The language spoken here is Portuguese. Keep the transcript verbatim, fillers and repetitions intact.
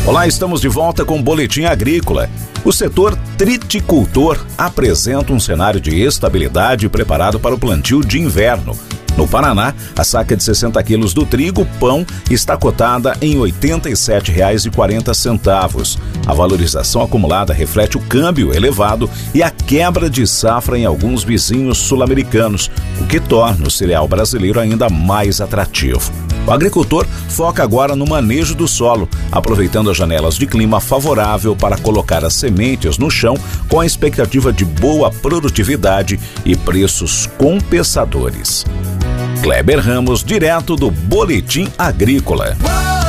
Olá, estamos de volta com o Boletim Agrícola. O setor triticultor apresenta um cenário de estabilidade preparado para o plantio de inverno. No Paraná, a saca de sessenta quilos do trigo pão está cotada em oitenta e sete reais e quarenta centavos. A valorização acumulada reflete o câmbio elevado e a quebra de safra em alguns vizinhos sul-americanos, o que torna o cereal brasileiro ainda mais atrativo. O agricultor foca agora no manejo do solo, aproveitando as janelas de clima favorável para colocar as sementes no chão com a expectativa de boa produtividade e preços compensadores. Kleber Ramos, direto do Boletim Agrícola.